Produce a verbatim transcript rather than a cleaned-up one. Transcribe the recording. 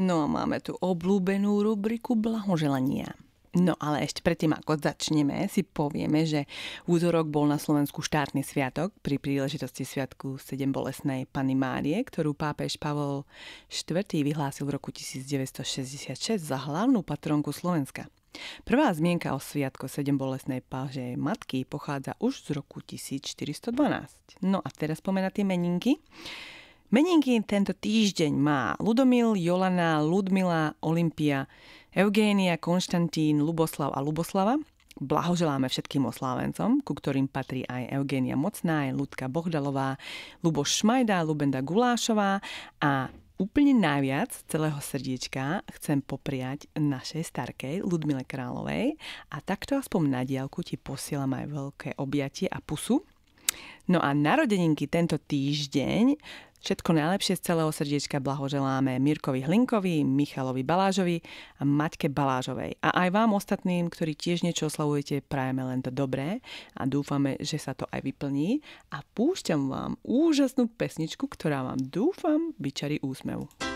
No a máme tu obľúbenú rubriku blahoželania. No ale ešte predtým, ako začneme, si povieme, že v útorok bol na Slovensku štátny sviatok pri príležitosti sviatku Sedembolestnej Panny Márie, ktorú pápež Pavol štvrtý vyhlásil v roku devätnásťstošesťdesiatšesť za hlavnú patronku Slovenska. Prvá zmienka o sviatku Sedembolestnej Páže Matky pochádza už z roku tisícštyristodvanásť. No a teraz poďme na tie meninky. Meninky tento týždeň má Ludomil, Jolana, Ludmila, Olympia, Eugénia, Konštantín, Luboslav a Luboslava. Blahoželáme všetkým oslávencom, ku ktorým patrí aj Eugénia Mocná, aj Ľudka Bohdalová, Luboš Šmajda, Lubenda Gulášová a úplne najviac celého srdiečka chcem popriať našej starkej Ludmile Královej a takto aspoň na diaľku ti posielam aj veľké objatie a pusu. No a narodeninky tento týždeň všetko najlepšie z celého srdiečka blahoželáme Mirkovi Hlinkovi, Michalovi Balážovi a Maťke Balážovej. A aj vám ostatným, ktorí tiež niečo oslavujete, prajeme len to dobré a dúfame, že sa to aj vyplní. A púšťam vám úžasnú pesničku, ktorá vám dúfam vyčarí úsmev.